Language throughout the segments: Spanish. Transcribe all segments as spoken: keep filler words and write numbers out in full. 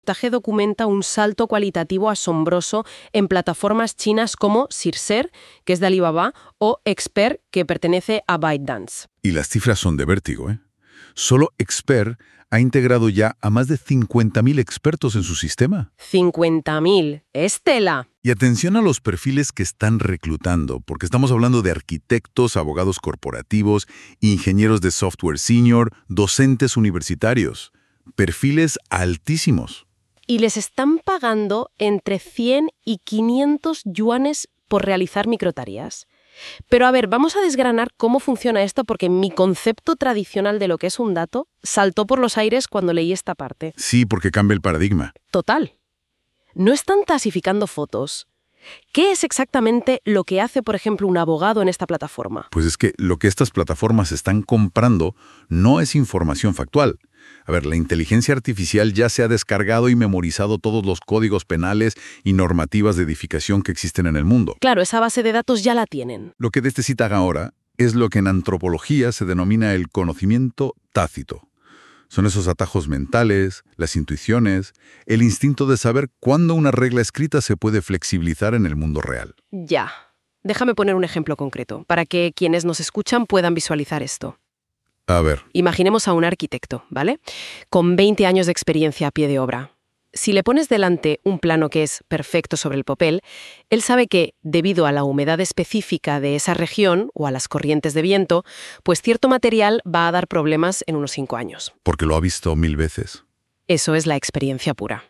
reportaje documenta un salto cualitativo asombroso en plataformas chinas como Sirser, que es de Alibaba, o Expert, que pertenece a ByteDance. Y las cifras son de vértigo, ¿eh? Solo Expert ha integrado ya a más de cincuenta mil expertos en su sistema. cincuenta mil. ¡Es tela! Y atención a los perfiles que están reclutando, porque estamos hablando de arquitectos, abogados corporativos, ingenieros de software senior, docentes universitarios. Perfiles altísimos. Y les están pagando entre cien y quinientos yuanes por realizar microtareas. Pero a ver, vamos a desgranar cómo funciona esto porque mi concepto tradicional de lo que es un dato saltó por los aires cuando leí esta parte. Sí, porque cambia el paradigma. Total. No están tasificando fotos. ¿Qué es exactamente lo que hace, por ejemplo, un abogado en esta plataforma? Pues es que lo que estas plataformas están comprando no es información factual. A ver, la inteligencia artificial ya se ha descargado y memorizado todos los códigos penales y normativas de edificación que existen en el mundo. Claro, esa base de datos ya la tienen. Lo que necesitan ahora es lo que en antropología se denomina el conocimiento tácito. Son esos atajos mentales, las intuiciones, el instinto de saber cuándo una regla escrita se puede flexibilizar en el mundo real. Ya. Déjame poner un ejemplo concreto, para que quienes nos escuchan puedan visualizar esto. A ver. Imaginemos a un arquitecto, ¿vale? Con veinte años de experiencia a pie de obra. Si le pones delante un plano que es perfecto sobre el papel, él sabe que, debido a la humedad específica de esa región o a las corrientes de viento, pues cierto material va a dar problemas en unos cinco años. Porque lo ha visto mil veces. Eso es la experiencia pura.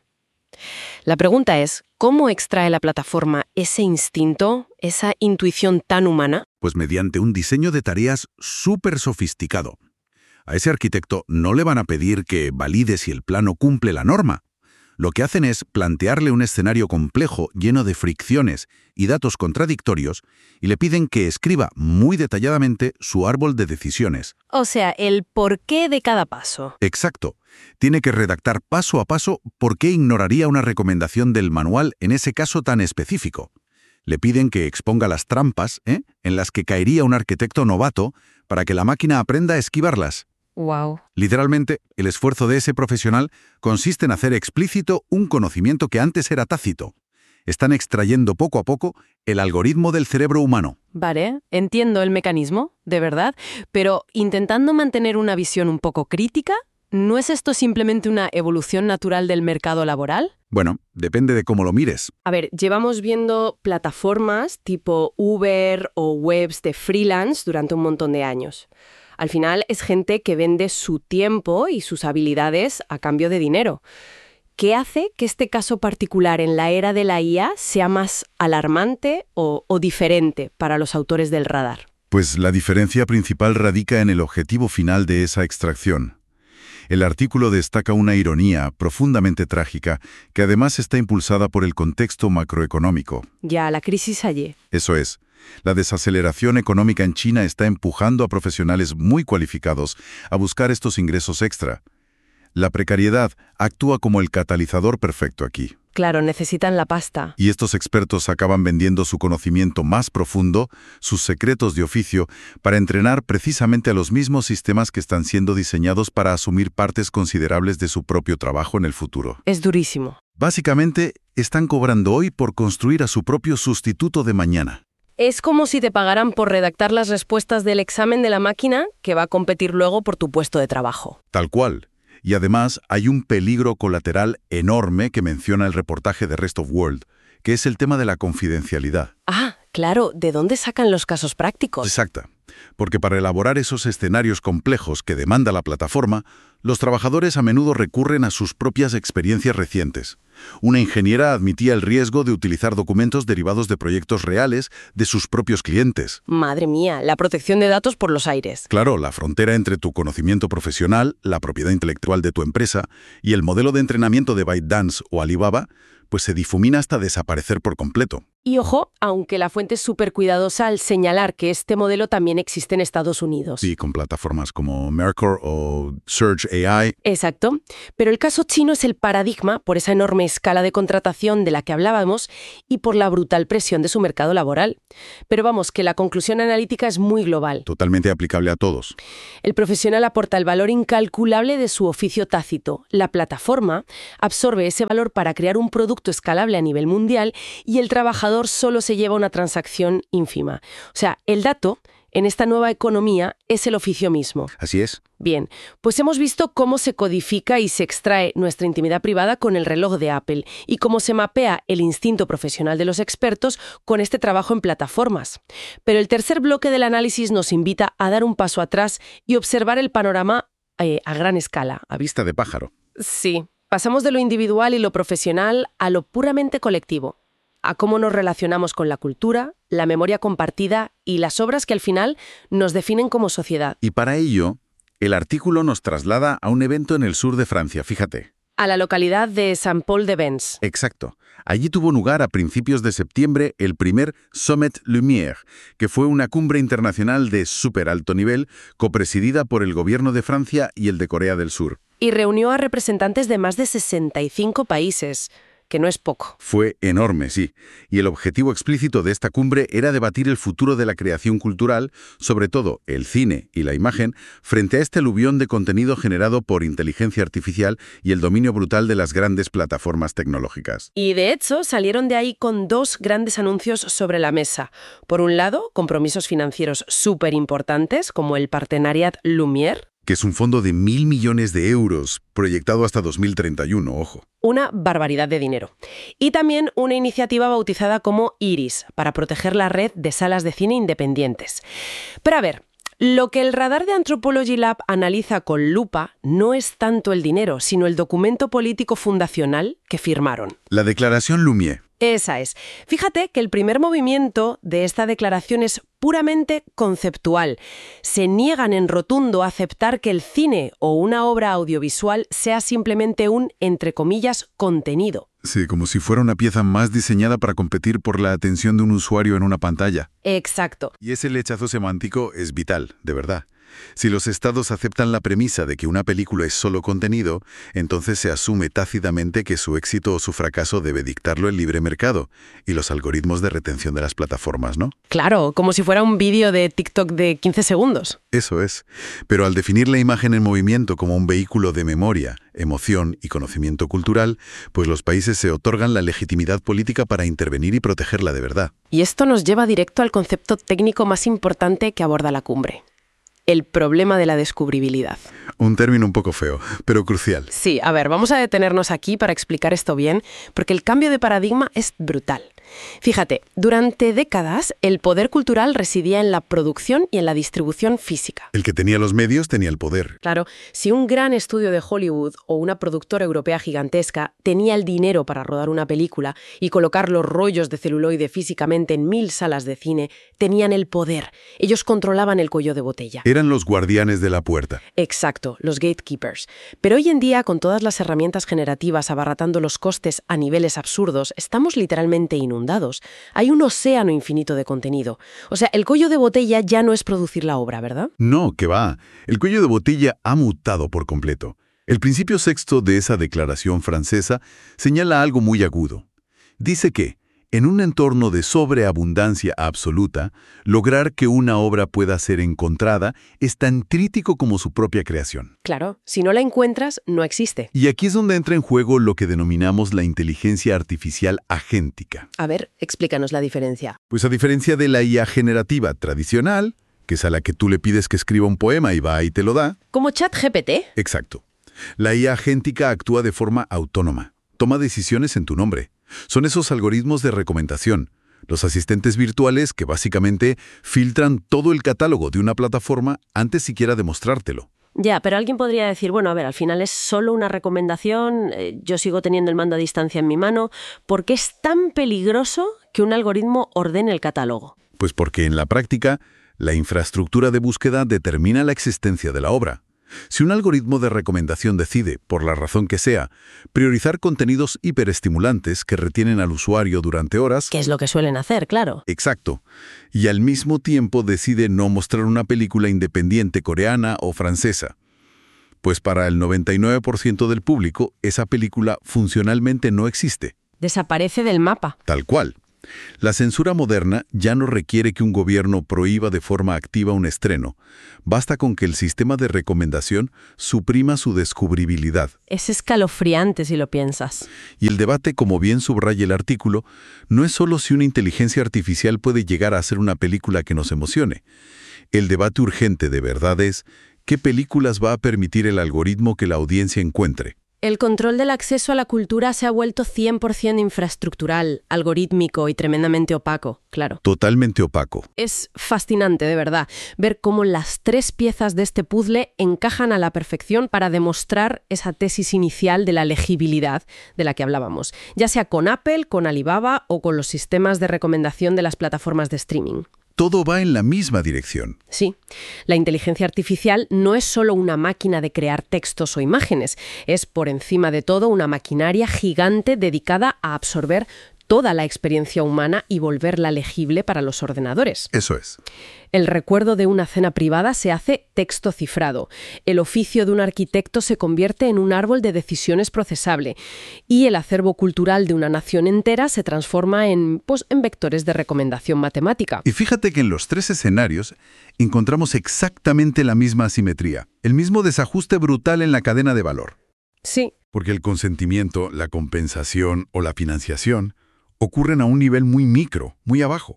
La pregunta es, ¿cómo extrae la plataforma ese instinto, esa intuición tan humana? Pues mediante un diseño de tareas súper sofisticado. A ese arquitecto no le van a pedir que valide si el plano cumple la norma. Lo que hacen es plantearle un escenario complejo lleno de fricciones y datos contradictorios y le piden que escriba muy detalladamente su árbol de decisiones. O sea, el porqué de cada paso. Exacto. Tiene que redactar paso a paso por qué ignoraría una recomendación del manual en ese caso tan específico. Le piden que exponga las trampas, ¿eh?, en las que caería un arquitecto novato para que la máquina aprenda a esquivarlas. Wow. Literalmente, el esfuerzo de ese profesional consiste en hacer explícito un conocimiento que antes era tácito. Están extrayendo poco a poco el algoritmo del cerebro humano. Vale, entiendo el mecanismo, de verdad, pero intentando mantener una visión un poco crítica, ¿no es esto simplemente una evolución natural del mercado laboral? Bueno, depende de cómo lo mires. A ver, llevamos viendo plataformas tipo Uber o webs de freelance durante un montón de años. Al final es gente que vende su tiempo y sus habilidades a cambio de dinero. ¿Qué hace que este caso particular en la era de la I A sea más alarmante o, o diferente para los autores del radar? Pues la diferencia principal radica en el objetivo final de esa extracción. El artículo destaca una ironía profundamente trágica que además está impulsada por el contexto macroeconómico. Ya, la crisis allí. Eso es. La desaceleración económica en China está empujando a profesionales muy cualificados a buscar estos ingresos extra. La precariedad actúa como el catalizador perfecto aquí. Claro, necesitan la pasta. Y estos expertos acaban vendiendo su conocimiento más profundo, sus secretos de oficio, para entrenar precisamente a los mismos sistemas que están siendo diseñados para asumir partes considerables de su propio trabajo en el futuro. Es durísimo. Básicamente, están cobrando hoy por construir a su propio sustituto de mañana. Es como si te pagaran por redactar las respuestas del examen de la máquina que va a competir luego por tu puesto de trabajo. Tal cual. Y además hay un peligro colateral enorme que menciona el reportaje de Rest of World, que es el tema de la confidencialidad. Ah, claro. ¿De dónde sacan los casos prácticos? Exacto. Porque para elaborar esos escenarios complejos que demanda la plataforma, los trabajadores a menudo recurren a sus propias experiencias recientes. Una ingeniera admitía el riesgo de utilizar documentos derivados de proyectos reales de sus propios clientes. Madre mía, la protección de datos por los aires. Claro, la frontera entre tu conocimiento profesional, la propiedad intelectual de tu empresa y el modelo de entrenamiento de ByteDance o Alibaba, pues se difumina hasta desaparecer por completo. Y ojo, aunque la fuente es súper cuidadosa al señalar que este modelo también existe en Estados Unidos. Sí, con plataformas como Mercor o Surge A I. Exacto. Pero el caso chino es el paradigma por esa enorme escala de contratación de la que hablábamos y por la brutal presión de su mercado laboral. Pero vamos, que la conclusión analítica es muy global. Totalmente aplicable a todos. El profesional aporta el valor incalculable de su oficio tácito. La plataforma absorbe ese valor para crear un producto escalable a nivel mundial y el trabajador solo se lleva una transacción ínfima. O sea, el dato en esta nueva economía es el oficio mismo. Así es. Bien, pues hemos visto cómo se codifica y se extrae nuestra intimidad privada con el reloj de Apple y cómo se mapea el instinto profesional de los expertos con este trabajo en plataformas. Pero el tercer bloque del análisis nos invita a dar un paso atrás y observar el panorama eh, a gran escala. A vista de pájaro. Sí, pasamos de lo individual y lo profesional a lo puramente colectivo, a cómo nos relacionamos con la cultura, la memoria compartida y las obras que al final nos definen como sociedad. Y para ello, el artículo nos traslada a un evento en el sur de Francia, fíjate. A la localidad de Saint-Paul-de-Vence. Exacto. Allí tuvo lugar a principios de septiembre el primer Sommet Lumière, que fue una cumbre internacional de súper alto nivel, copresidida por el gobierno de Francia y el de Corea del Sur. Y reunió a representantes de más de sesenta y cinco países, que no es poco. Fue enorme, sí. Y el objetivo explícito de esta cumbre era debatir el futuro de la creación cultural, sobre todo el cine y la imagen, frente a este aluvión de contenido generado por inteligencia artificial y el dominio brutal de las grandes plataformas tecnológicas. Y de hecho, salieron de ahí con dos grandes anuncios sobre la mesa. Por un lado, compromisos financieros súper importantes, como el Partenariat Lumière, que es un fondo de mil millones de euros, proyectado hasta dos mil treinta y uno, ojo. Una barbaridad de dinero. Y también una iniciativa bautizada como IRIS, para proteger la red de salas de cine independientes. Pero a ver, lo que el radar de Anthropology Lab analiza con lupa no es tanto el dinero, sino el documento político fundacional que firmaron. La Declaración Lumière. Esa es. Fíjate que el primer movimiento de esta declaración es puramente conceptual. Se niegan en rotundo a aceptar que el cine o una obra audiovisual sea simplemente un, entre comillas, contenido. Sí, como si fuera una pieza más diseñada para competir por la atención de un usuario en una pantalla. Exacto. Y ese lechazo semántico es vital, de verdad. Si los estados aceptan la premisa de que una película es solo contenido, entonces se asume tácitamente que su éxito o su fracaso debe dictarlo el libre mercado y los algoritmos de retención de las plataformas, ¿no? Claro, como si fuera un vídeo de TikTok de quince segundos. Eso es. Pero al definir la imagen en movimiento como un vehículo de memoria, emoción y conocimiento cultural, pues los países se otorgan la legitimidad política para intervenir y protegerla de verdad. Y esto nos lleva directo al concepto técnico más importante que aborda la cumbre. El problema de la descubribilidad. Un término un poco feo, pero crucial. Sí, a ver, vamos a detenernos aquí para explicar esto bien, porque el cambio de paradigma es brutal. Fíjate, durante décadas el poder cultural residía en la producción y en la distribución física. El que tenía los medios tenía el poder. Claro, si un gran estudio de Hollywood o una productora europea gigantesca tenía el dinero para rodar una película y colocar los rollos de celuloide físicamente en mil salas de cine, tenían el poder. Ellos controlaban el cuello de botella. Eran los guardianes de la puerta. Exacto, los gatekeepers. Pero hoy en día, con todas las herramientas generativas abaratando los costes a niveles absurdos, estamos literalmente inundados. Hay un océano infinito de contenido. O sea, el cuello de botella ya no es producir la obra, ¿verdad? No, que va. El cuello de botella ha mutado por completo. El principio sexto de esa declaración francesa señala algo muy agudo. Dice que, en un entorno de sobreabundancia absoluta, lograr que una obra pueda ser encontrada es tan crítico como su propia creación. Claro, si no la encuentras, no existe. Y aquí es donde entra en juego lo que denominamos la inteligencia artificial agéntica. A ver, explícanos la diferencia. Pues a diferencia de la I A generativa tradicional, que es a la que tú le pides que escriba un poema y va y te lo da. ¿Como ChatGPT? Exacto. La I A agéntica actúa de forma autónoma. Toma decisiones en tu nombre. Son esos algoritmos de recomendación, los asistentes virtuales que básicamente filtran todo el catálogo de una plataforma antes siquiera de mostrártelo. Ya, pero alguien podría decir, bueno, a ver, al final es solo una recomendación, eh, yo sigo teniendo el mando a distancia en mi mano, ¿por qué es tan peligroso que un algoritmo ordene el catálogo? Pues porque en la práctica, la infraestructura de búsqueda determina la existencia de la obra. Si un algoritmo de recomendación decide, por la razón que sea, priorizar contenidos hiperestimulantes que retienen al usuario durante horas... ¿Qué es lo que suelen hacer, claro? Exacto. Y al mismo tiempo decide no mostrar una película independiente coreana o francesa. Pues para el noventa y nueve por ciento del público, esa película funcionalmente no existe. Desaparece del mapa. Tal cual. La censura moderna ya no requiere que un gobierno prohíba de forma activa un estreno. Basta con que el sistema de recomendación suprima su descubribilidad. Es escalofriante si lo piensas. Y el debate, como bien subraya el artículo, no es solo si una inteligencia artificial puede llegar a hacer una película que nos emocione. El debate urgente de verdad es, ¿qué películas va a permitir el algoritmo que la audiencia encuentre? El control del acceso a la cultura se ha vuelto cien por ciento infraestructural, algorítmico y tremendamente opaco, claro. Totalmente opaco. Es fascinante, de verdad, ver cómo las tres piezas de este puzzle encajan a la perfección para demostrar esa tesis inicial de la legibilidad de la que hablábamos, ya sea con Apple, con Alibaba o con los sistemas de recomendación de las plataformas de streaming. Todo va en la misma dirección. Sí, la inteligencia artificial no es solo una máquina de crear textos o imágenes, es por encima de todo una maquinaria gigante dedicada a absorber toda la experiencia humana y volverla legible para los ordenadores. Eso es. El recuerdo de una cena privada se hace texto cifrado. El oficio de un arquitecto se convierte en un árbol de decisiones procesable. Y el acervo cultural de una nación entera se transforma en, pues, en vectores de recomendación matemática. Y fíjate que en los tres escenarios encontramos exactamente la misma asimetría, el mismo desajuste brutal en la cadena de valor. Sí. Porque el consentimiento, la compensación o la financiación ocurren a un nivel muy micro, muy abajo.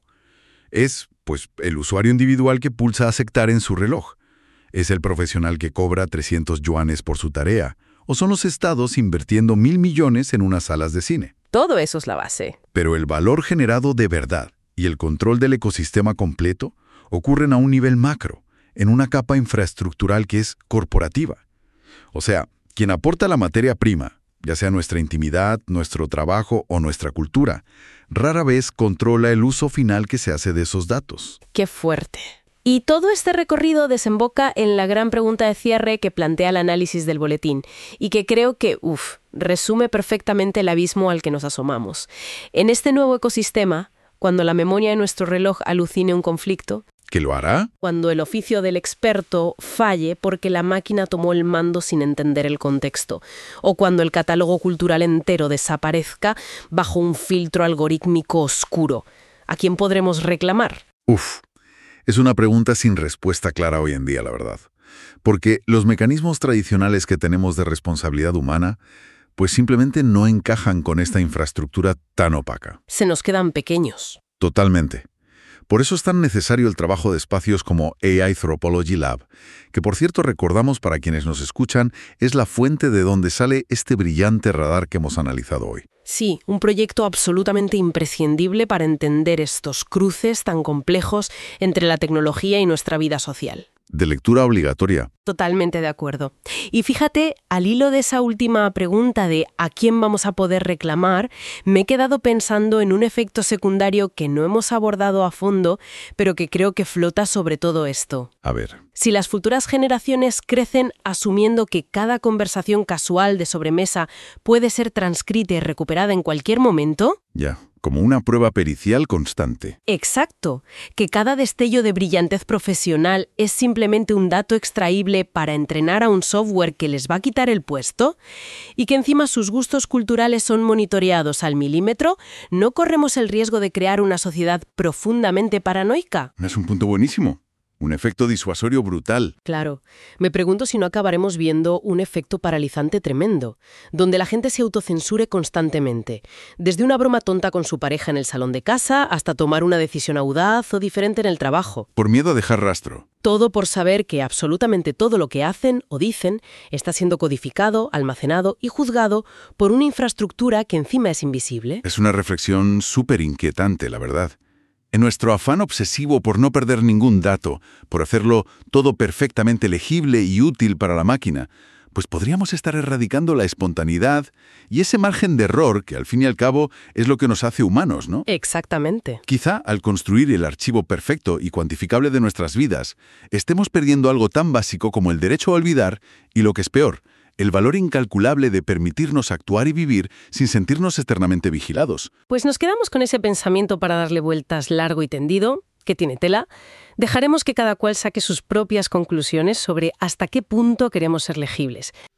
Es, pues, el usuario individual que pulsa aceptar en su reloj. Es el profesional que cobra trescientos yuanes por su tarea. O son los estados invirtiendo mil millones en unas salas de cine. Todo eso es la base. Pero el valor generado de verdad y el control del ecosistema completo ocurren a un nivel macro, en una capa infraestructural que es corporativa. O sea, quien aporta la materia prima, ya sea nuestra intimidad, nuestro trabajo o nuestra cultura, rara vez controla el uso final que se hace de esos datos. ¡Qué fuerte! Y todo este recorrido desemboca en la gran pregunta de cierre que plantea el análisis del boletín y que creo que, uff, resume perfectamente el abismo al que nos asomamos. En este nuevo ecosistema, cuando la memoria de nuestro reloj alucine un conflicto, ¿que lo hará? Cuando el oficio del experto falle porque la máquina tomó el mando sin entender el contexto, o cuando el catálogo cultural entero desaparezca bajo un filtro algorítmico oscuro, ¿a quién podremos reclamar? Uf, es una pregunta sin respuesta clara hoy en día, la verdad. Porque los mecanismos tradicionales que tenemos de responsabilidad humana, pues simplemente no encajan con esta infraestructura tan opaca. Se nos quedan pequeños. Totalmente. Por eso es tan necesario el trabajo de espacios como A I Anthropology Lab, que por cierto recordamos para quienes nos escuchan, es la fuente de donde sale este brillante radar que hemos analizado hoy. Sí, un proyecto absolutamente imprescindible para entender estos cruces tan complejos entre la tecnología y nuestra vida social. De lectura obligatoria. Totalmente de acuerdo. Y fíjate, al hilo de esa última pregunta de ¿a quién vamos a poder reclamar?, me he quedado pensando en un efecto secundario que no hemos abordado a fondo, pero que creo que flota sobre todo esto. A ver. Si las futuras generaciones crecen asumiendo que cada conversación casual de sobremesa puede ser transcrita y recuperada en cualquier momento... Ya, como una prueba pericial constante. Exacto, que cada destello de brillantez profesional es simplemente un dato extraíble para entrenar a un software que les va a quitar el puesto y que encima sus gustos culturales son monitoreados al milímetro, ¿no corremos el riesgo de crear una sociedad profundamente paranoica? Es un punto buenísimo. Un efecto disuasorio brutal. Claro. Me pregunto si no acabaremos viendo un efecto paralizante tremendo, donde la gente se autocensure constantemente, desde una broma tonta con su pareja en el salón de casa hasta tomar una decisión audaz o diferente en el trabajo. Por miedo a dejar rastro. Todo por saber que absolutamente todo lo que hacen o dicen está siendo codificado, almacenado y juzgado por una infraestructura que encima es invisible. Es una reflexión súper inquietante, la verdad. En nuestro afán obsesivo por no perder ningún dato, por hacerlo todo perfectamente legible y útil para la máquina, pues podríamos estar erradicando la espontaneidad y ese margen de error que al fin y al cabo es lo que nos hace humanos, ¿no? Exactamente. Quizá al construir el archivo perfecto y cuantificable de nuestras vidas, estemos perdiendo algo tan básico como el derecho a olvidar y, lo que es peor, el valor incalculable de permitirnos actuar y vivir sin sentirnos eternamente vigilados. Pues nos quedamos con ese pensamiento para darle vueltas largo y tendido, que tiene tela. Dejaremos que cada cual saque sus propias conclusiones sobre hasta qué punto queremos ser legibles.